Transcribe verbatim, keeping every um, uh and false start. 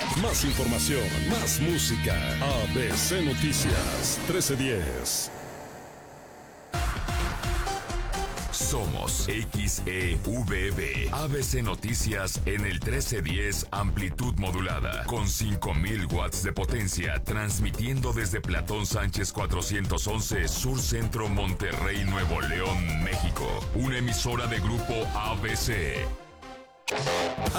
Más información, más música. A B C Noticias trece diez. Somos X E V B, A B C Noticias en el trece diez amplitud modulada, con cinco mil watts de potencia, transmitiendo desde Platón Sánchez cuatrocientos once, Sur Centro, Monterrey, Nuevo León, México. Una emisora de grupo A B C.